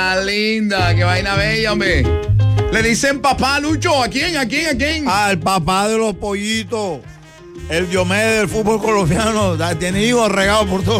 linda, qué vaina bella, hombre. Le dicen papá, Lucho. ¿A quién? Al papá de los pollitos. El Diomedes del fútbol colombiano. Tiene hijos regados por todo.